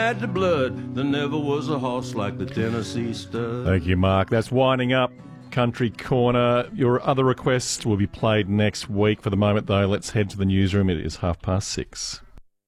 Had the blood, there never was a horse like the Tennessee Stud. Thank you, Mark. That's winding up Country Corner. Your other requests will be played next week. For the moment, though, let's head to the newsroom. It is 6:30.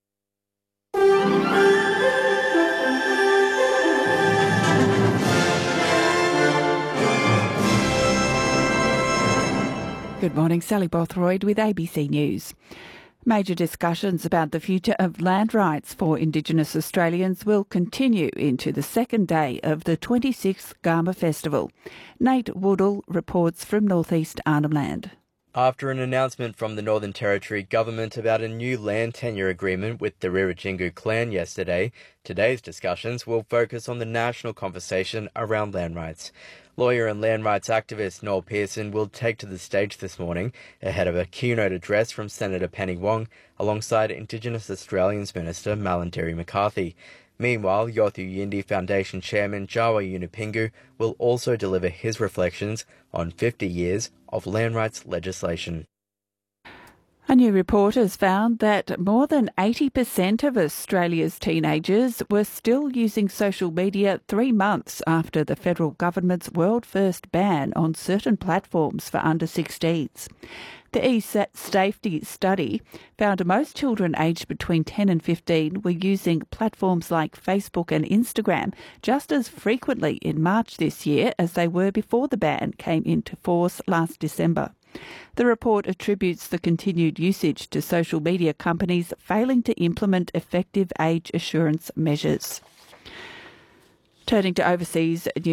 Good morning, Sally Bothroyd with ABC News. Major discussions about the future of land rights for Indigenous Australians will continue into the second day of the 26th Garma Festival. Nate Woodall reports from northeast Arnhem Land. After an announcement from the Northern Territory government about a new land tenure agreement with the Rirratjingu clan yesterday, today's discussions will focus on the national conversation around land rights. Lawyer and land rights activist Noel Pearson will take to the stage this morning ahead of a keynote address from Senator Penny Wong alongside Indigenous Australians Minister Malarndirri McCarthy. Meanwhile, Yothu Yindi Foundation Chairman Jawa Yunupingu will also deliver his reflections on 50 years of land rights legislation. A new report has found that more than 80% of Australia's teenagers were still using social media 3 months after the federal government's world-first ban on certain platforms for under 16s. The e-safety study found most children aged between 10 and 15 were using platforms like Facebook and Instagram just as frequently in March this year as they were before the ban came into force last December. The report attributes the continued usage to social media companies failing to implement effective age assurance measures. Turning to overseas news.